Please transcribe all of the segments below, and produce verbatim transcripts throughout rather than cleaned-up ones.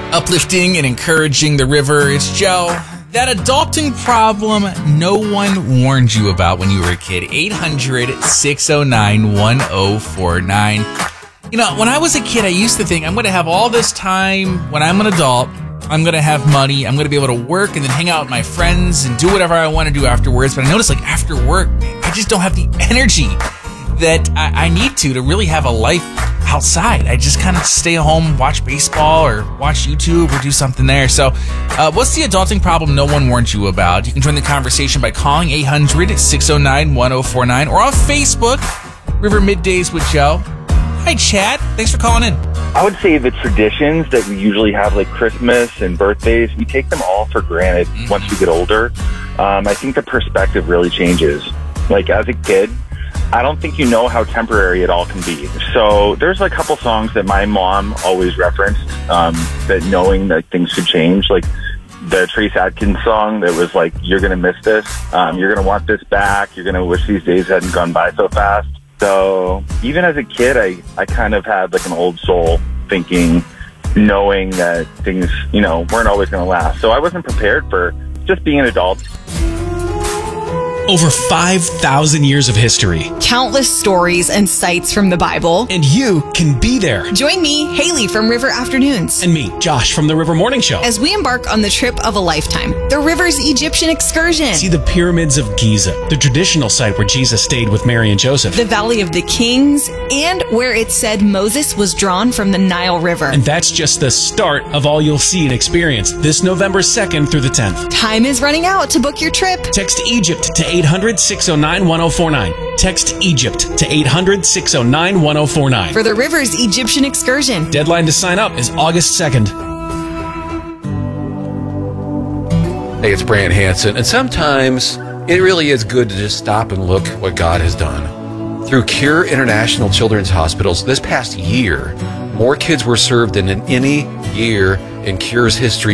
Uplifting and encouraging the river. It's Joe. That adulting problem no one warned you about when you were a kid. eight hundred, six oh nine, one oh four nine. You know, when I was a kid, I used to think I'm going to have all this time when I'm an adult. I'm going to have money. I'm going to be able to work and then hang out with my friends and do whatever I want to do afterwards. But I noticed, like, after work, I just don't have the energy that I, I need to to really have a life outside. I just kind of stay home, watch baseball or watch YouTube or do something there. So uh, what's the adulting problem no one warned you about? You can join the conversation by calling eight hundred, six oh nine, one oh four nine or on Facebook, River Middays with Joe. Hi, Chad. Thanks for calling in. I would say the traditions that we usually have, like Christmas and birthdays, we take them all for granted mm-hmm. once we get older. Um, I think the perspective really changes. Like, as a kid, I don't think you know how temporary it all can be. So there's a couple songs that my mom always referenced, um, that knowing that things could change, like the Trace Adkins song that was like, you're going to miss this. Um, you're going to want this back. You're going to wish these days hadn't gone by so fast. So even as a kid, I, I kind of had like an old soul thinking, knowing that things, you know, weren't always going to last. So I wasn't prepared for just being an adult. Over five thousand years of history. Countless stories and sights from the Bible. And you can be there. Join me, Haley from River Afternoons. And me, Josh from the River Morning Show. As we embark on the trip of a lifetime, the River's Egyptian excursion. See the pyramids of Giza, the traditional site where Jesus stayed with Mary and Joseph. The Valley of the Kings, and where it said Moses was drawn from the Nile River. And that's just the start of all you'll see and experience this November second through the tenth. Time is running out to book your trip. Text Egypt to eight hundred, six oh nine, one oh four nine. Text Egypt to eight hundred, six oh nine, one oh four nine. For the River's Egyptian excursion. Deadline to sign up is August second. Hey, it's Brant Hansen, and sometimes it really is good to just stop and look what God has done. Through Cure International Children's Hospitals, this past year, more kids were served than in any year in Cure's history.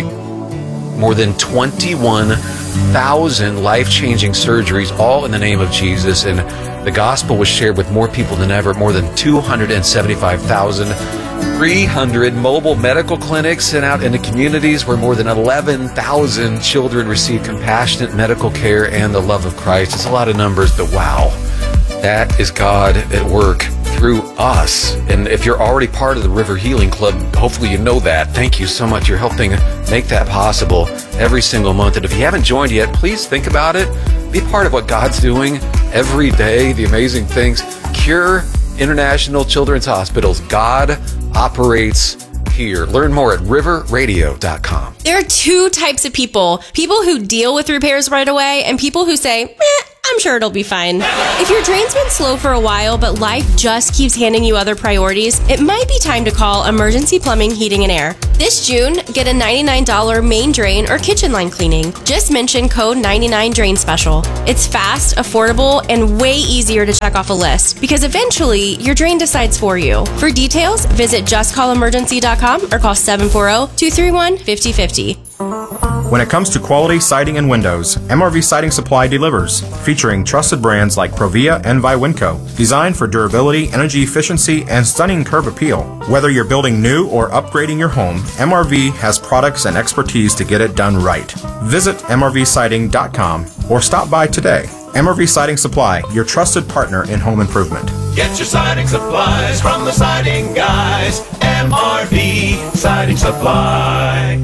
More than twenty-one thousand life-changing surgeries, all in the name of Jesus, and the gospel was shared with more people than ever. More than two hundred seventy-five thousand three hundred mobile medical clinics sent out into communities where more than eleven thousand children receive compassionate medical care and the love of Christ. It's a lot of numbers, but wow, that is God at work through us. And if you're already part of the River Healing Club, hopefully you know that. Thank you so much. You're helping make that possible every single month. And if you haven't joined yet, please think about it. Be part of what God's doing every day, the amazing things. Cure International Children's Hospitals. God operates here. Learn more at river radio dot com. There are two types of people. People who deal with repairs right away and people who say, meh, I'm sure it'll be fine. If your drain's been slow for a while, but life just keeps handing you other priorities, it might be time to call Emergency Plumbing, Heating, and Air. This June, get a ninety-nine dollars main drain or kitchen line cleaning. Just mention code ninety-nine drain special. It's fast, affordable, and way easier to check off a list because eventually your drain decides for you. For details, visit just call emergency dot com or call seven four zero, two three one, five zero five zero. When it comes to quality siding and windows, M R V Siding Supply delivers, featuring trusted brands like Provia and Viwinco, designed for durability, energy efficiency, and stunning curb appeal. Whether you're building new or upgrading your home, M R V has products and expertise to get it done right. Visit M R V siding dot com or stop by today. M R V Siding Supply, your trusted partner in home improvement. Get your siding supplies from the siding guys. M R V Siding Supply.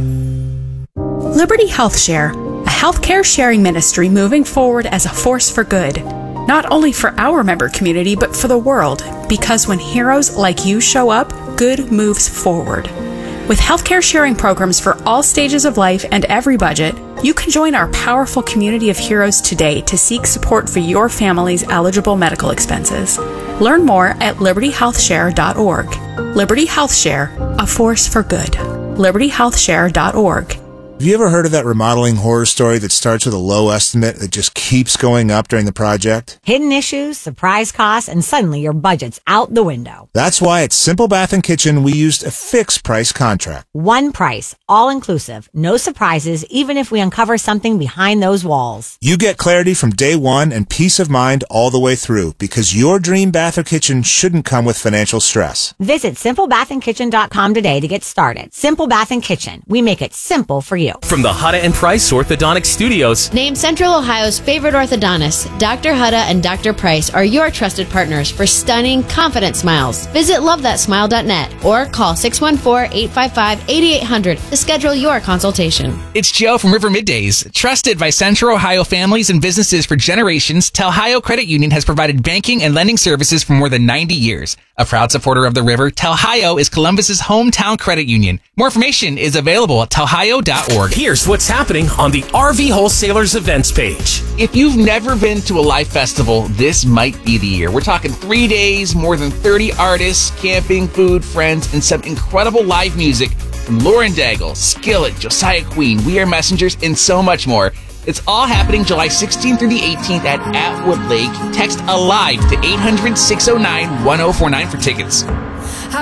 Liberty Health Share, a healthcare sharing ministry moving forward as a force for good, not only for our member community, but for the world, because when heroes like you show up, good moves forward. With healthcare sharing programs for all stages of life and every budget, you can join our powerful community of heroes today to seek support for your family's eligible medical expenses. Learn more at liberty health share dot org. Liberty Health Share, a force for good. liberty health share dot org. Have you ever heard of that remodeling horror story that starts with a low estimate that just keeps going up during the project? Hidden issues, surprise costs, and suddenly your budget's out the window. That's why at Simple Bath and Kitchen, we used a fixed price contract. One price, all inclusive, no surprises, even if we uncover something behind those walls. You get clarity from day one and peace of mind all the way through, because your dream bath or kitchen shouldn't come with financial stress. Visit simple bath and kitchen dot com today to get started. Simple Bath and Kitchen. We make it simple for you. From the Hutta and Price Orthodontic Studios. Named Central Ohio's favorite orthodontists, Doctor Hutta and Doctor Price are your trusted partners for stunning, confident smiles. Visit love that smile dot net or call six one four, eight five five, eight eight zero zero to schedule your consultation. It's Joe from River Middays. Trusted by Central Ohio families and businesses for generations, Telhio Credit Union has provided banking and lending services for more than ninety years. A proud supporter of the river, Telhio is Columbus's hometown credit union. More information is available at telhio dot org. Here's what's happening on the R V Wholesalers events page. If you've never been to a live festival, this might be the year. We're talking three days, more than thirty artists, camping, food, friends, and some incredible live music from Lauren Daigle, Skillet, Josiah Queen, We Are Messengers, and so much more. It's all happening July sixteenth through the eighteenth at Atwood Lake. Text ALIVE to eight hundred, six oh nine, one oh four nine for tickets.